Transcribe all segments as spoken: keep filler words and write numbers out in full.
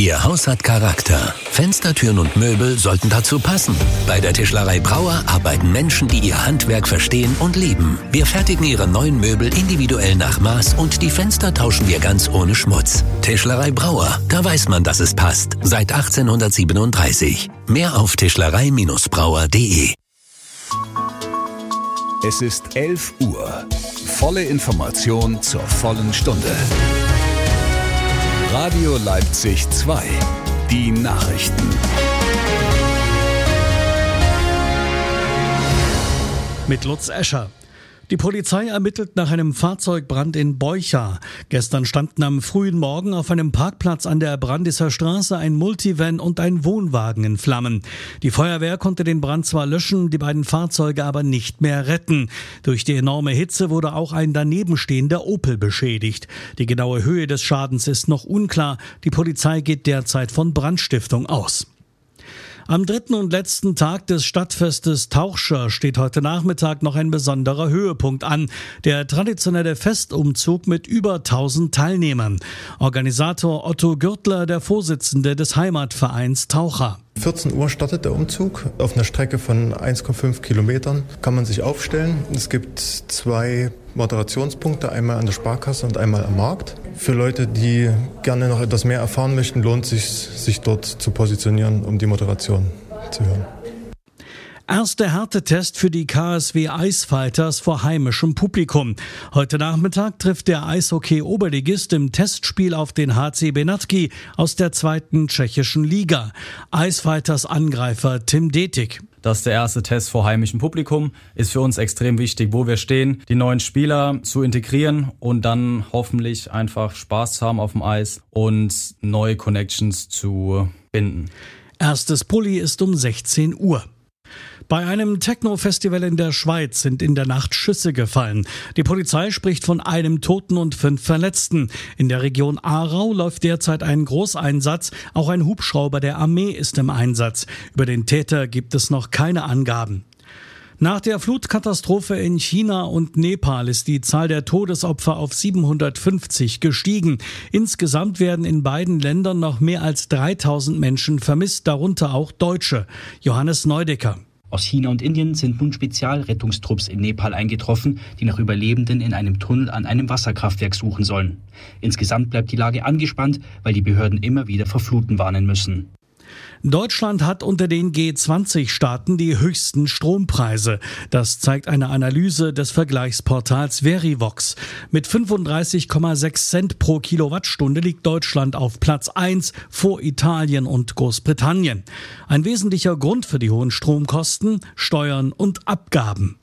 Ihr Haus hat Charakter. Fenster, Türen und Möbel sollten dazu passen. Bei der Tischlerei Brauer arbeiten Menschen, die ihr Handwerk verstehen und lieben. Wir fertigen ihre neuen Möbel individuell nach Maß und die Fenster tauschen wir ganz ohne Schmutz. Tischlerei Brauer, da weiß man, dass es passt. Seit achtzehnhundertsiebenunddreißig. Mehr auf tischlerei Bindestrich brauer punkt de. Es ist elf Uhr. Volle Information zur vollen Stunde. Radio Leipzig zwei. Die Nachrichten. Mit Lutz Escher. Die Polizei ermittelt nach einem Fahrzeugbrand in Beucha. Gestern standen am frühen Morgen auf einem Parkplatz an der Brandisser Straße ein Multivan und ein Wohnwagen in Flammen. Die Feuerwehr konnte den Brand zwar löschen, die beiden Fahrzeuge aber nicht mehr retten. Durch die enorme Hitze wurde auch ein danebenstehender Opel beschädigt. Die genaue Höhe des Schadens ist noch unklar. Die Polizei geht derzeit von Brandstiftung aus. Am dritten und letzten Tag des Stadtfestes Tauchscher steht heute Nachmittag noch ein besonderer Höhepunkt an. Der traditionelle Festumzug mit über tausend Teilnehmern. Organisator Otto Gürtler, der Vorsitzende des Heimatvereins Taucher. vierzehn Uhr startet der Umzug. Auf einer Strecke von eins Komma fünf Kilometern kann man sich aufstellen. Es gibt zwei Moderationspunkte, einmal an der Sparkasse und einmal am Markt. Für Leute, die gerne noch etwas mehr erfahren möchten, lohnt es sich, sich dort zu positionieren, um die Moderation zu hören. Erster Härtetest für die K S W Eisfighters vor heimischem Publikum. Heute Nachmittag trifft der Eishockey-Oberligist im Testspiel auf den H C Benátky aus der zweiten tschechischen Liga. Eisfighters Angreifer Tim Detik. Das ist der erste Test vor heimischem Publikum. Ist für uns extrem wichtig, wo wir stehen, die neuen Spieler zu integrieren und dann hoffentlich einfach Spaß zu haben auf dem Eis und neue Connections zu binden. Erstes Pulli ist um sechzehn Uhr. Bei einem Techno-Festival in der Schweiz sind in der Nacht Schüsse gefallen. Die Polizei spricht von einem Toten und fünf Verletzten. In der Region Aarau läuft derzeit ein Großeinsatz. Auch ein Hubschrauber der Armee ist im Einsatz. Über den Täter gibt es noch keine Angaben. Nach der Flutkatastrophe in China und Nepal ist die Zahl der Todesopfer auf siebenhundertfünfzig gestiegen. Insgesamt werden in beiden Ländern noch mehr als dreitausend Menschen vermisst, darunter auch Deutsche. Johannes Neudecker. Aus China und Indien sind nun Spezialrettungstrupps in Nepal eingetroffen, die nach Überlebenden in einem Tunnel an einem Wasserkraftwerk suchen sollen. Insgesamt bleibt die Lage angespannt, weil die Behörden immer wieder vor Fluten warnen müssen. Deutschland hat unter den G zwanzig Staaten die höchsten Strompreise. Das zeigt eine Analyse des Vergleichsportals Verivox. Mit fünfunddreißig Komma sechs Cent pro Kilowattstunde liegt Deutschland auf Platz eins vor Italien und Großbritannien. Ein wesentlicher Grund für die hohen Stromkosten: Steuern und Abgaben.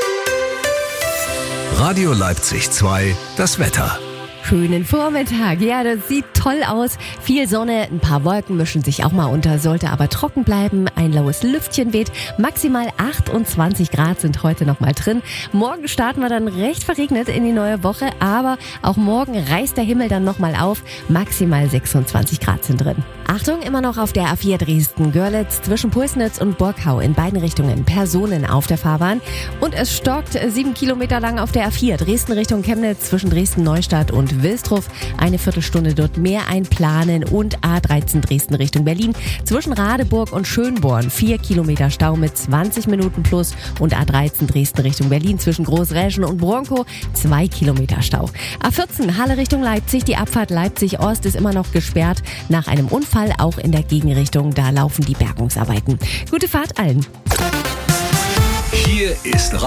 Radio Leipzig zwei, das Wetter. Schönen Vormittag. Ja, das sieht toll aus. Viel Sonne, ein paar Wolken mischen sich auch mal unter, sollte aber trocken bleiben. Ein laues Lüftchen weht. Maximal achtundzwanzig Grad sind heute noch mal drin. Morgen starten wir dann recht verregnet in die neue Woche, aber auch morgen reißt der Himmel dann noch mal auf. Maximal sechsundzwanzig Grad sind drin. Achtung, immer noch auf der A vier Dresden-Görlitz zwischen Pulsnitz und Borkau in beiden Richtungen Personen auf der Fahrbahn. Und es stockt sieben Kilometer lang auf der A vier Dresden Richtung Chemnitz zwischen Dresden-Neustadt und Wilstruf. Eine Viertelstunde dort mehr einplanen und A dreizehn Dresden Richtung Berlin. Zwischen Radeburg und Schönborn vier Kilometer Stau mit zwanzig Minuten plus und A dreizehn Dresden Richtung Berlin zwischen Großräschen und Bronkow zwei Kilometer Stau. A vierzehn Halle Richtung Leipzig. Die Abfahrt Leipzig-Ost ist immer noch gesperrt. Nach einem Unfall auch in der Gegenrichtung. Da laufen die Bergungsarbeiten. Gute Fahrt allen. Hier ist